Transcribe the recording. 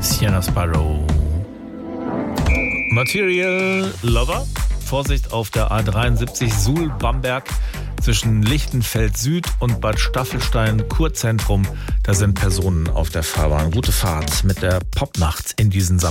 Sienna Sparrow. Material Lover. Vorsicht auf der A73 Suhl-Bamberg zwischen Lichtenfeld Süd und Bad Staffelstein Kurzentrum. Da sind Personen auf der Fahrbahn. Gute Fahrt mit der Popnacht in diesen Samstag.